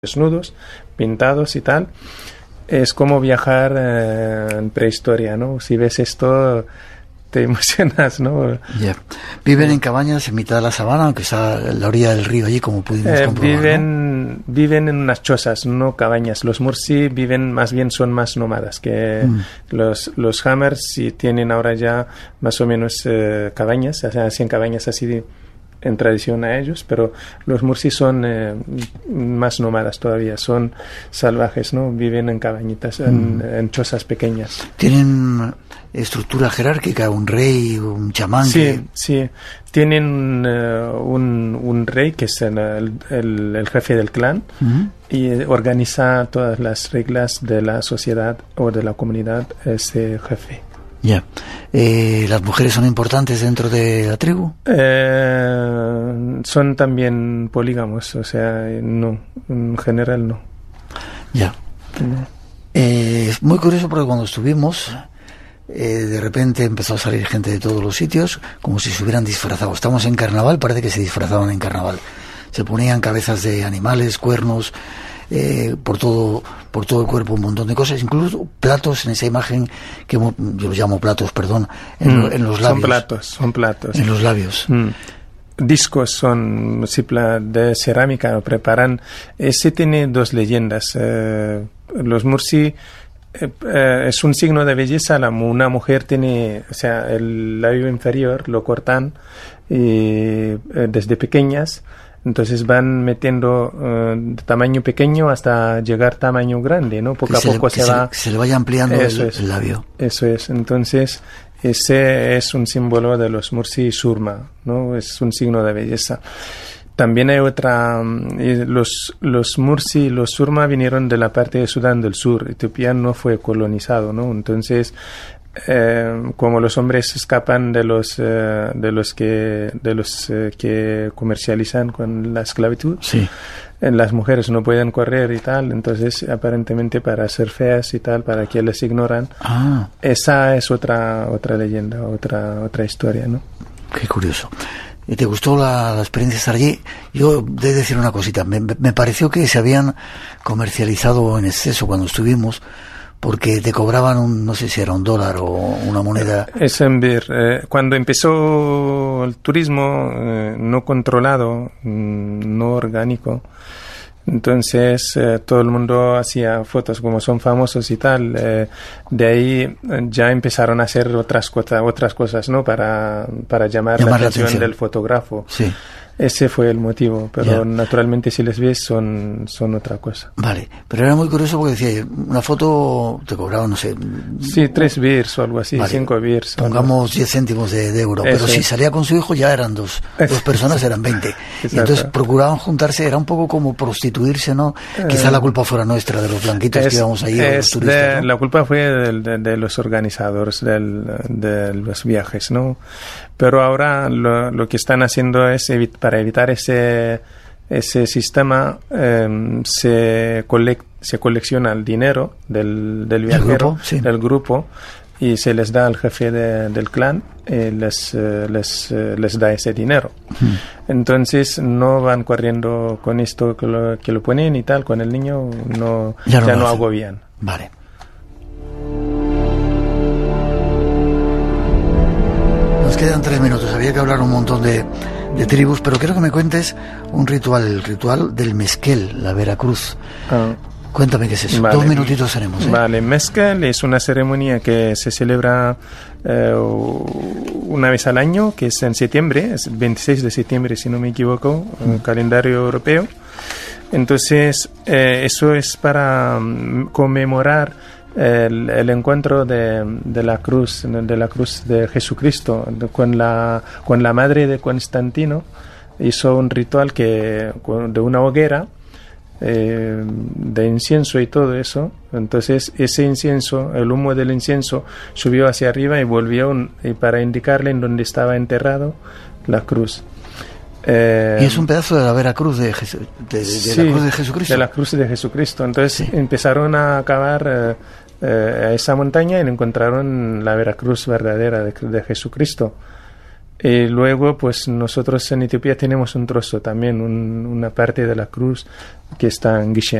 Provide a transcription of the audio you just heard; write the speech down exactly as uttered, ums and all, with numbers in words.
desnudos, pintados y tal. Es como viajar eh, en prehistoria, ¿no? Si ves esto, te emocionas, ¿no? Yeah. Viven en cabañas en mitad de la sabana, aunque está a la orilla del río allí, como pudimos eh, comprobar, viven, ¿no? viven en unas chozas, no cabañas. Los Mursi viven, más bien son más nómadas que mm. los, los Hammers, sí tienen ahora ya más o menos eh, cabañas, o sea, hacen cabañas así de, en tradición a ellos, pero los Mursi son eh, más nómadas todavía, son salvajes, ¿no? Viven en cabañitas, en, mm. en chozas pequeñas. ¿Tienen estructura jerárquica, un rey, un chamán? Sí, que... sí. Tienen uh, un, un rey que es el, el, el jefe del clan uh-huh. y organiza todas las reglas de la sociedad o de la comunidad, ese jefe. Ya. Eh, ¿Las mujeres son importantes dentro de la tribu? Eh, son también polígamos, o sea, no, en general no. Ya. No. Eh, es muy curioso porque cuando estuvimos, eh, de repente empezó a salir gente de todos los sitios, como si se hubieran disfrazado. Estamos en carnaval, parece que se disfrazaban en carnaval. Se ponían cabezas de animales, cuernos, Eh, por todo por todo el cuerpo, un montón de cosas, incluso platos en esa imagen que yo los llamo platos, perdón, en, mm, en los labios. Son platos, son platos. En los labios. Mm. Discos son de cerámica, preparan. Ese tiene dos leyendas. Eh, los Mursi eh, eh, es un signo de belleza. La, una mujer tiene, o sea, el labio inferior lo cortan y, eh, desde pequeñas. Entonces van metiendo uh, de tamaño pequeño hasta llegar tamaño grande, ¿no? Poco que a poco se, se, se va... Se le vaya ampliando el, el labio. Eso es. Entonces, ese es un símbolo de los Mursi Surma, ¿no? Es un signo de belleza. También hay otra... Los, los Mursi y los Surma vinieron de la parte de Sudán del Sur. Etiopía no fue colonizado, ¿no? Entonces... Eh, como los hombres escapan de los eh, de los que de los eh, que comercializan con la esclavitud, sí. eh, las mujeres no pueden correr y tal, entonces aparentemente para ser feas y tal, para que les ignoran. Ah. Esa es otra otra leyenda, otra otra historia, ¿no? Qué curioso. ¿Y te gustó la, la experiencia de estar allí? Yo he de decir una cosita, me, me pareció que se habían comercializado en exceso cuando estuvimos, porque te cobraban un, no sé si era un dólar o una moneda. Es en ver, eh, cuando empezó el turismo eh, no controlado, no orgánico, entonces eh, todo el mundo hacía fotos como son famosos y tal, eh, de ahí eh, ya empezaron a hacer otras cosas, otras cosas, ¿no? Para, para llamar, llamar la, atención la atención del fotógrafo. Sí. Ese fue el motivo, pero yeah. naturalmente si les ves son, son otra cosa. Vale, pero era muy curioso porque decía, una foto te cobraba, no sé... Sí, tres birs o algo así, vale. cinco birs. Pongamos diez céntimos de, de euro, Eso pero si es. salía con su hijo ya eran dos, dos personas, eran veinte. Y entonces procuraban juntarse, era un poco como prostituirse, ¿no? Eh, Quizá la culpa fuera nuestra, de los blanquitos es, que íbamos ahí, es los turistas, de, ¿no? La culpa fue de, de, de los organizadores del, de los viajes, ¿no? Pero ahora lo, lo que están haciendo es, evit- para evitar ese, ese sistema, eh, se, colec- se colecciona el dinero del, del viajero, ¿El grupo? Sí. del grupo, y se les da al jefe de, del clan, y les, eh, les, eh, les da ese dinero. Hmm. Entonces no van corriendo con esto que lo, que lo ponen y tal, con el niño no, ya no, ya no agobian. Vale. Nos quedan tres minutos, había que hablar un montón de, de tribus, pero quiero que me cuentes un ritual, el ritual del mezquel, la Veracruz. Ah. Cuéntame qué es eso. Vale. Dos minutitos tenemos. ¿eh? Vale, mezcal es una ceremonia que se celebra eh, una vez al año, que es en septiembre, es el veintiséis de septiembre si no me equivoco, mm. en el calendario europeo. Entonces, eh, eso es para um, conmemorar El, el encuentro de, de la cruz de la cruz de Jesucristo de, con la con la madre de Constantino. Hizo un ritual que de una hoguera eh, de incienso y todo eso. Entonces ese incienso, el humo del incienso subió hacia arriba y volvió un, y para indicarle en dónde estaba enterrado la cruz. Eh, y es un pedazo de la Veracruz de, Jesu, de, de, de sí, la cruz de Jesucristo. De la cruz de Jesucristo. Entonces sí. empezaron a cavar eh, eh, a esa montaña y encontraron la Veracruz verdadera de, de Jesucristo. Y luego, pues nosotros en Etiopía tenemos un trozo también, un, una parte de la cruz que está en Gishen.